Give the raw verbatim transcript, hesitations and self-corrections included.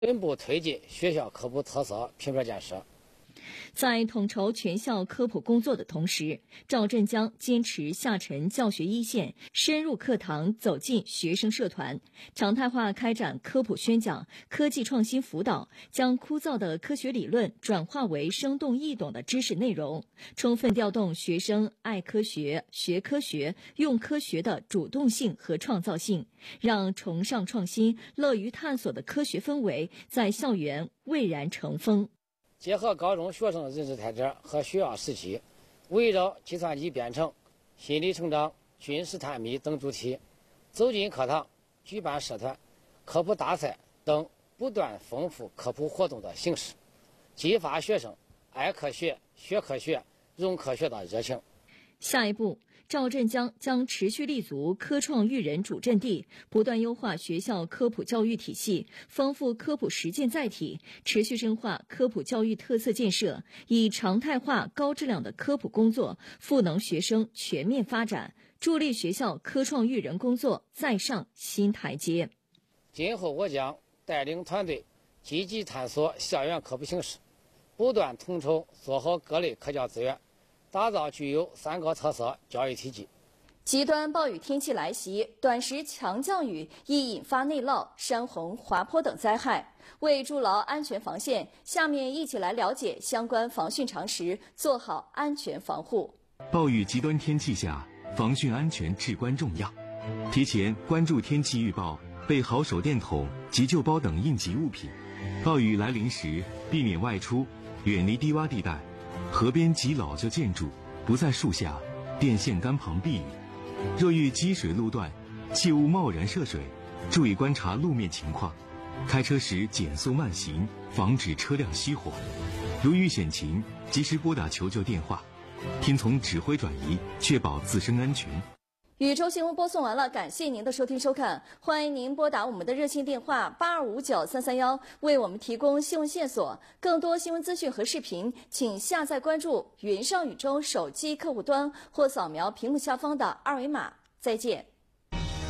稳步推进学校科普特色品牌建设。 在统筹全校科普工作的同时，赵振江坚持下沉教学一线，深入课堂，走进学生社团，常态化开展科普宣讲、科技创新辅导，将枯燥的科学理论转化为生动易懂的知识内容，充分调动学生爱科学、学科学、用科学的主动性和创造性，让崇尚创新、乐于探索的科学氛围在校园蔚然成风。 结合高中学生的认知特质和需要时期，围绕计算机编程、心理成长、军事探秘等主题，走进课堂，举办社团、科普大赛等，不断丰富科普活动的形式，激发学生爱科学、学科学、融科学的热情。 下一步，赵振江将持续立足科创育人主阵地，不断优化学校科普教育体系，丰富科普实践载体，持续深化科普教育特色建设，以常态化高质量的科普工作赋能学生全面发展，助力学校科创育人工作再上新台阶。 今后我将带领团队积极探索校园科普形势，不断统筹做好各类科教资源，打造具有三个特色教育体系。 极端暴雨天气来袭，短时强降雨易引发内涝、山洪、滑坡等灾害。为筑牢安全防线，下面一起来了解相关防汛常识，做好安全防护。 暴雨极端天气下，防汛安全至关重要。提前关注天气预报，备好手电筒、急救包等应急物品。暴雨来临时，避免外出，远离低洼地带。河边及老旧建筑，不在树下、电线杆旁避雨。若遇积水路段，切勿贸然涉水，注意观察路面情况。开车时减速慢行，防止车辆熄火。如遇险情，及时拨打求救电话，听从指挥转移，确保自身安全。 宇宙新闻播送完了，感谢您的收听收看，欢迎您拨打我们的热线电话八二五九三三幺，为我们提供新闻线索。更多新闻资讯和视频，请下载关注云上宇宙手机客户端或扫描屏幕下方的二维码。再见。